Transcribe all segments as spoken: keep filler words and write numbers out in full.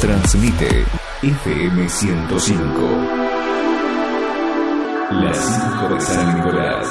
Transmite F M ciento cinco. Las cinco de San Nicolás.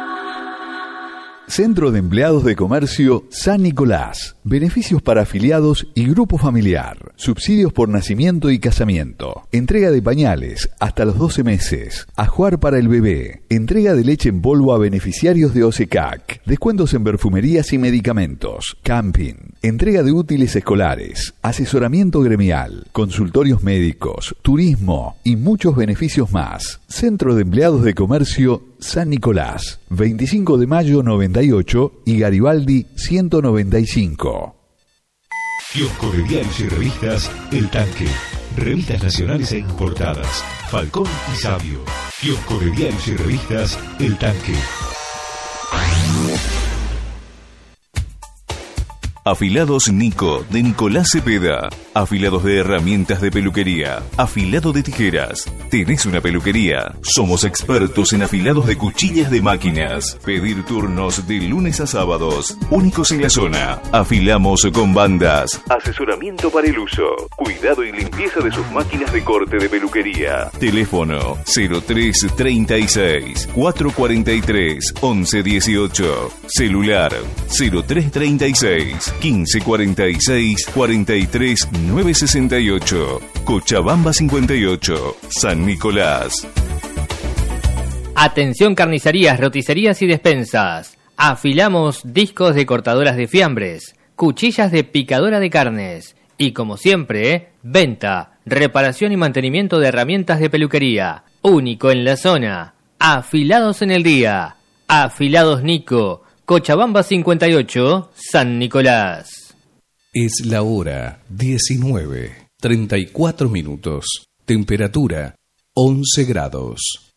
Centro de Empleados de Comercio San Nicolás. Beneficios para afiliados y grupo familiar. Subsidios por nacimiento y casamiento. Entrega de pañales hasta los doce meses. Ajuar para el bebé. Entrega de leche en polvo a beneficiarios de O S E C A C. Descuentos en perfumerías y medicamentos. Camping. Entrega de útiles escolares. Asesoramiento gremial. Consultorios médicos. Turismo y muchos beneficios más. Centro de Empleados de Comercio San Nicolás, veinticinco de mayo noventa y ocho y Garibaldi ciento noventa y cinco. Kiosco de diarios y revistas El Tanque. Revistas nacionales e importadas. Falcón y Sabio. Kiosco de diarios y revistas El Tanque. Afilados Nico, de Nicolás Cepeda. Afilados de herramientas de peluquería. Afilado de tijeras. ¿Tenés una peluquería? Somos expertos en afilados de cuchillas de máquinas. Pedir turnos de lunes a sábados. Únicos en la zona. Afilamos con bandas. Asesoramiento para el uso. Cuidado y limpieza de sus máquinas de corte de peluquería. Teléfono cero tres treinta y seis, cuatrocientos cuarenta y tres, once dieciocho. Celular cero tres treinta y seis, quince cuarenta y seis, cuarenta y tres, novecientos sesenta y ocho. Cochabamba cincuenta y ocho, San Nicolás. Atención carnicerías, roticerías y despensas. Afilamos discos de cortadoras de fiambres, cuchillas de picadora de carnes y, como siempre, venta, reparación y mantenimiento de herramientas de peluquería. Único en la zona. Afilados en el día. Afilados Nico. Cochabamba cincuenta y ocho, San Nicolás. Es la hora diecinueve, treinta y cuatro minutos. Temperatura once grados.